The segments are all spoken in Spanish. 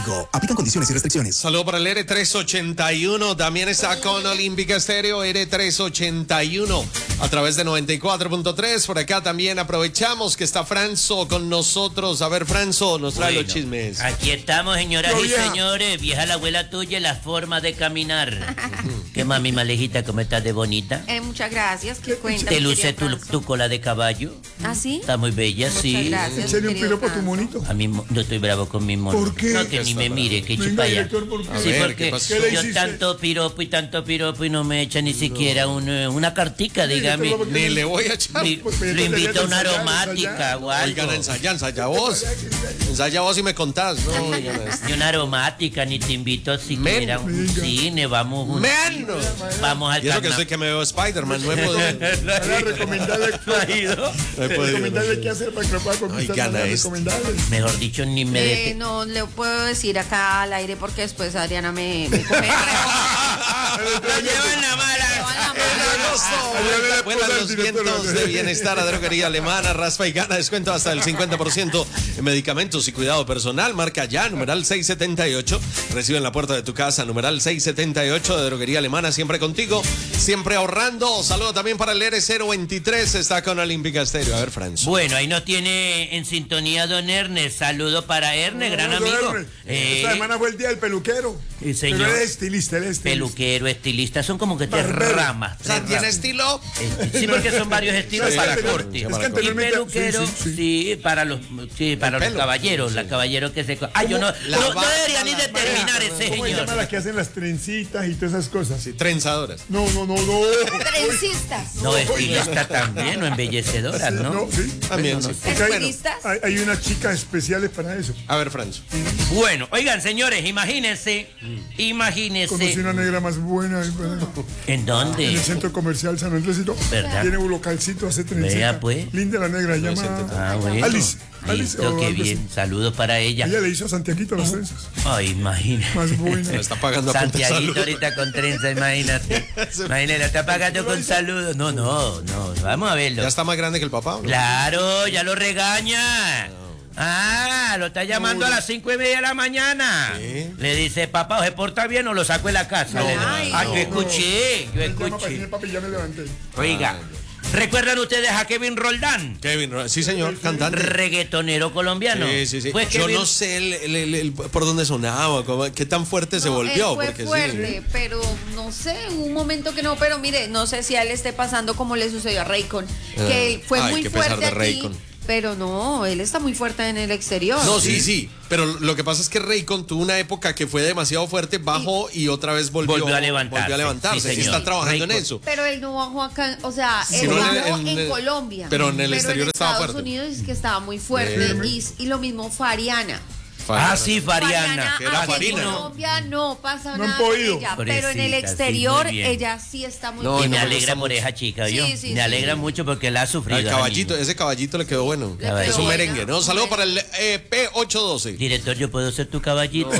Aplican condiciones y restricciones. Saludo para el R381. También está con Olímpica Estéreo R381 a través de 94.3. Por acá también aprovechamos que está Franzo con nosotros. A ver, Franzo, nos trae los chismes. Aquí estamos, señoras y señores. Vieja la abuela tuya, la forma de caminar. ¿Qué mami malejita, cómo estás de bonita? Muchas gracias. ¿Qué cuenta? ¿Te luce tu cola de caballo? ¿Ah, sí? Está muy bella, Muchas sí. gracias. Échale un piropo a tu monito. A mí no estoy bravo con mi mono. ¿Por qué? No, que ni me mire, que Venga, chupaya. director, ¿por qué? Sí, A ver, porque ¿qué pasó? ¿Qué le yo hiciste? tanto piropo y no me echa ni siquiera una cartica, dígame. director, Ni le voy a echar. Lo invito a una aromática o algo. Oigan, ensaya vos. Ensaya vos y me contás. No, oigan, Ni una aromática, ni te invito siquiera a un cine, vamos menos. vamos al Y eso que carnaval. soy que me veo Spider-Man, no he podido. Para recomendarle, No he podido. recomendarle qué hacer para que lo pueda conquistar. Ay, gana para este. recomendarle. Mejor dicho, ni me deje. No le puedo decir acá al aire porque después Adriana me come. Lo lleva en la mala. Vuelan los vientos de bienestar a Droguería Alemana, raspa y gana descuento hasta el 50% en medicamentos y cuidado personal. Marca ya, numeral 678. Recibe en la puerta de tu casa, numeral 678 de Droguería Alemana. Siempre contigo, siempre ahorrando. Saludo también para el R023. Está con Olímpica Estéreo. A ver, Franz. Bueno, ahí nos tiene en sintonía don Ernest. Saludo para Ernest, gran amigo. Esta semana fue el día del peluquero. Sí, señor. Pero él es estilista, Peluquero, estilista, son como que tres Barbero. ramas. O sea, ¿tiene estilo? Sí, porque son varios estilos Sí, para es que corte. es que Y anteriormente- peluquero, sí, para los pelo. caballeros, los caballeros que se... Ah, yo no debería ni determinar ese ¿Cómo se llama señor. las que hacen las trencitas y todas esas cosas? Sí, trenzadoras. No. Trencistas. No, estilista también, o embellecedoras, ¿no? Sí. También, sí. Porque ¿Estilistas? hay unas chicas especiales para eso. A ver, Franz. Bueno, oigan, señores, imagínense. Conocí una negra más buena ¿En en dónde? el centro comercial San Andresito. ¿Verdad? Tiene un localcito, hace trencita. Vea, pues. Linda la negra, se llama Ah, bueno. Alice. Listo, o qué algo bien. así. Saludos para ella. Ella le hizo a Santiaguito las trenzas. Ay, imagínate. Más buena. Me está pagando a punta de Santiaguito salud. ahorita con trenza, imagínate. Imagínate, la está pagando con saludos. No, vamos a verlo. Ya está más grande que el papá, ¿no? Claro, ya lo regaña. Ah, lo está llamando a las 5:30 de la mañana. Sí. Le dice, papá, ¿o se porta bien o lo saco de la casa? Yo escuché. Papi, ya me levanté. Oiga, ¿recuerdan ustedes a Kevin Roldán? Kevin, sí, señor, cantante. Reggaetonero colombiano. Sí. Pues Yo Kevin- no sé por dónde sonaba, qué tan fuerte se volvió. Él fue porque fuerte, pero no sé, hubo un momento que no, pero mire, no sé si a él esté pasando como le sucedió a Raycon, que él fue Ay, muy qué pesar fuerte de aquí, Raycon. pero no, él está muy fuerte en el exterior. No, sí, pero lo que pasa es que Raycon tuvo una época que fue demasiado fuerte, bajó y otra vez volvió a levantarse. Sí, y señor. está trabajando en Raycon. eso. Pero él no bajó acá, o sea, Sí, él no, bajó en en Colombia. pero en el exterior estaba Estados fuerte. Unidos es que estaba muy fuerte y lo mismo Fariana. Ah, sí, Fariana. que era aquí Farina, en ¿no? Colombia no pasa No han nada con podido. ella, pero en el Pobrecita, sí, exterior muy bien. ella sí está muy No, Y bien. me me alegra gusta por mucho. esa chica, Sí, yo. sí, Me sí. alegra mucho porque la ha sufrido. El la caballito, niña. ese caballito le quedó bueno. Caballito. Es un merengue, ¿no? Saludo para el P812. Director, ¿yo puedo ser tu caballito?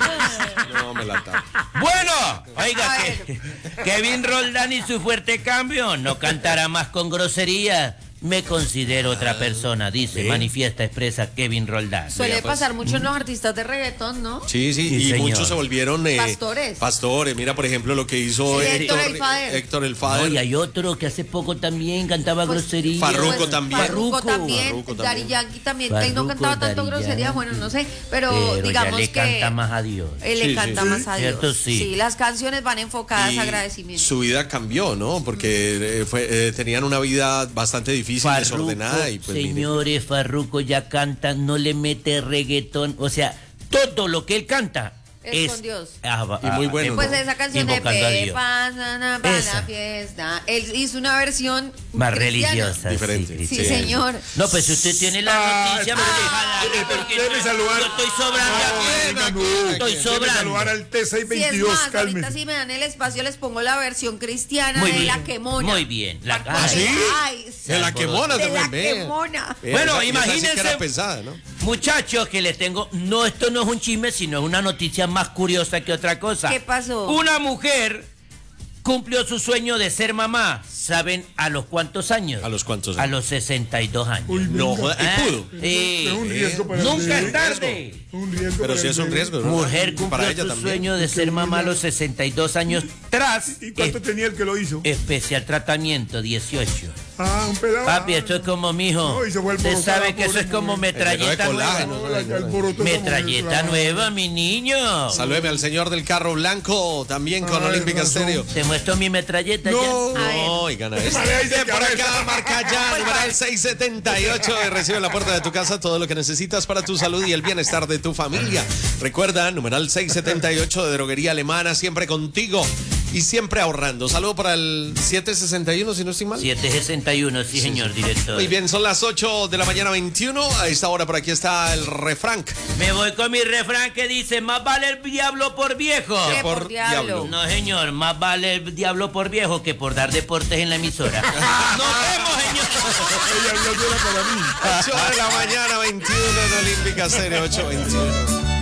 No, me la tapo. Bueno, oiga, Kevin Roldán y su fuerte cambio no cantará más con grosería. Me considero otra persona, dice, ¿sí? manifiesta, expresa Kevin Roldán. Suele Vea, pues. pasar mucho en los artistas de reggaetón, ¿no? Sí, Sí, y señor. muchos se volvieron Pastores. Pastores. Mira, por ejemplo, lo que hizo Sí, Héctor el Father. No, y hay otro que hace poco también cantaba grosería. Farruko Pues, también. Farruko también. Farruko Daddy también. Yankee también. Él no Farruko, cantaba tanto Daddy grosería, Yankee. bueno, no sé. Pero Pero digamos ya le que canta más a Dios. él Sí, le canta sí. más a Dios. Cierto, sí. Las canciones van enfocadas Y a agradecimiento. su vida cambió, ¿no? Porque tenían una vida bastante difícil, desordenada y pues mire. señores, Farruko ya canta, no le mete reggaetón, o sea, todo lo que él canta Es con Dios. Y muy bueno, Pues ¿no? esa canción de invocando a Pe Dios. Pasana para Esa. la fiesta. Él hizo una versión Más cristiana. religiosa. Diferente. Sí, cristiana. señor. No, pues usted tiene la noticia, pero déjala, porque debe saludar. yo estoy sobrando aquí. no. Estoy Debe sobrando. saludar al Si es T622, más, ahorita cálmese. si me dan el espacio les pongo la versión cristiana Muy de bien, La Quemona. muy bien. ¿Ah, sí? Ay, sí. De la quemona De La también, vea. Quemona. Vea, Bueno, esa sí imagínense. que era pesada, ¿no? Muchachos, que les tengo, no, esto no es un chisme, sino es una noticia más curiosa que otra cosa. ¿Qué pasó? Una mujer cumplió su sueño de ser mamá. ¿Saben a los cuántos años? ¿A los cuántos A años? los 62 años. Uy, No, venga. joda, y pudo. Sí. Es un riesgo para el Nunca bebé. es tarde. Un riesgo Pero para si el es un bebé. riesgo, ¿no? Mujer Para cumplió ella su también. sueño de ser mamá a los 62 años tras ¿Y cuánto tenía el que lo hizo? especial tratamiento, 18. Ah, un pelado. Papi, esto es como mijo. No, y se fue Usted alborotado, sabe que eso pobre es como mujer. metralleta El bebé nueva. colágeno. No, la alborotó esa Metralleta mujer, nueva, mi niño. Salúdeme al señor del carro blanco, también con Ay, Olímpica razón. Estéreo. Te muestro mi metralleta No. ya. No, oigan a esto. Vale, ahí se Bien, por cabeza. acá, marca ya, numeral 678, y recibe en la puerta de tu casa todo lo que necesitas para tu salud y el bienestar de tu familia. Recuerda, numeral 678 de Droguería Alemana, siempre contigo y siempre ahorrando. Saludo para el 761, si no estoy mal. 761, sí, señor director. Muy bien, son las 8 de la mañana 21. A esta hora por aquí está el refrán. Me voy con mi refrán que dice, más vale el diablo por viejo. ¿Qué por por diablo? No, señor, más vale el diablo por viejo que por dar deportes en la emisora. Nos vemos, señor. Ella habló que era para mí. 8 de la mañana 21 en Olímpica Estéreo 821.